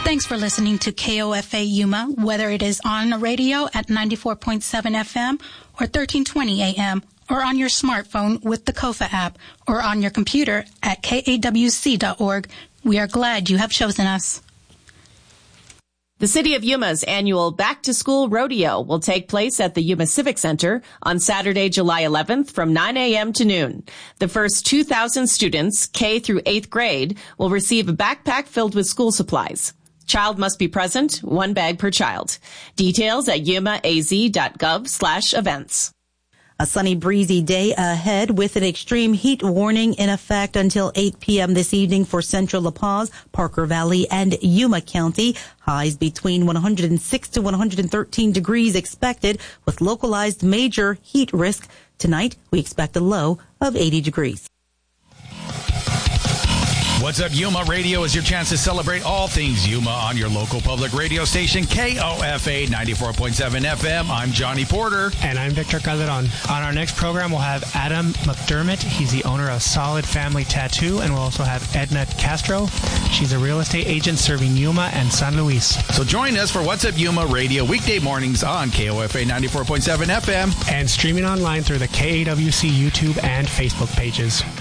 Thanks for listening to KOFA Yuma, whether it is on the radio at 94.7 FM or 1320 AM, or on your smartphone with the KOFA app, or on your computer at kawc.org. We are glad you have chosen us. The City of Yuma's annual Back to School Rodeo will take place at the Yuma Civic Center on Saturday, July 11th from 9 a.m. to noon. The first 2,000 students, K through 8th grade, will receive a backpack filled with school supplies. Child must be present, 1 bag per child. Details at yumaaz.gov/events. A sunny, breezy day ahead with an extreme heat warning in effect until 8 p.m. this evening for Central La Paz, Parker Valley, and Yuma County. Highs between 106 to 113 degrees expected with localized major heat risk. Tonight, we expect a low of 80 degrees. What's Up Yuma Radio is your chance to celebrate all things Yuma on your local public radio station, KOFA 94.7 FM. I'm Johnny Porter. And I'm Victor Calderon. On our next program, we'll have Adam McDermott. He's the owner of Solid Family Tattoo. And we'll also have Edna Castro. She's a real estate agent serving Yuma and San Luis. So join us for What's Up Yuma Radio weekday mornings on KOFA 94.7 FM. And streaming online through the KAWC YouTube and Facebook pages.